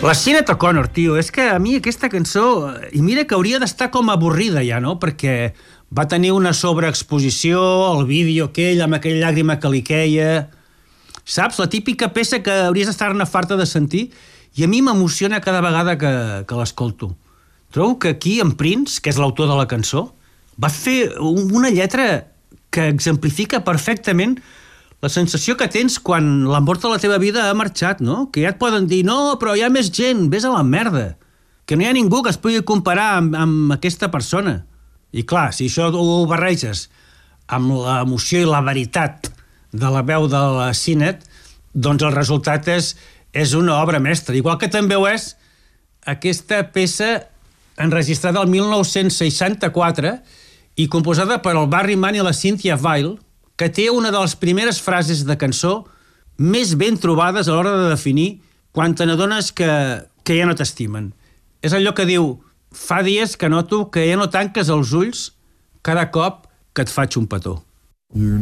La Sinead O'Connor, tio, és que a mi aquesta cançó... I mira que hauria d'estar com avorrida ja, no? Perquè va tenir una sobreexposició, el vídeo aquell, amb aquella llàgrima que li queia... Saps? La típica peça que hauries d'estar-ne farta de sentir, i a mi m'emociona cada vegada que l'escolto. Trobo que aquí en Prince, que és l'autor de la cançó, va fer una lletra que exemplifica perfectament la sensació que tens quan l'amor de la teva vida ha marxat, no? Que ja et poden dir, no, però hi ha més gent, vés a la merda. Que no hi ha ningú que es pugui comparar amb aquesta persona. I clar, si això ho barreges amb l'emoció i la veritat de la veu de la Sinead, doncs el resultat és una obra mestra. Igual que també ho és aquesta peça enregistrada el 1964 i composada per el Barry Mann i la Cynthia Weil, que té una de les primeres frases de cançó més ben trobades a l'hora de definir quan te n'adones que ja no t'estimen. És allò que diu, fa dies que noto que ja no tanques els ulls cada cop que et faig un petó.